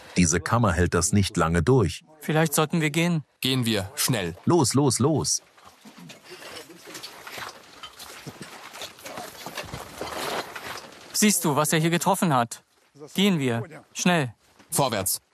Diese Kammer hält das nicht lange durch. Vielleicht sollten wir gehen. Gehen wir, schnell. Los, los, los. Siehst du, was er hier getroffen hat? Gehen wir. Schnell. Vorwärts.